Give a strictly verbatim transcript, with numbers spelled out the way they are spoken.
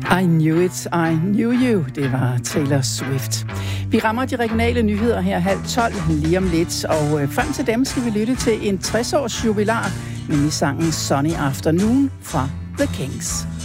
I knew it, I knew you. Det var Taylor Swift. Vi rammer de regionale nyheder her halv tolv lige om lidt, og frem til dem skal vi lytte til en tres-års jubilar, nemlig sangen Sunny Afternoon fra The Kings.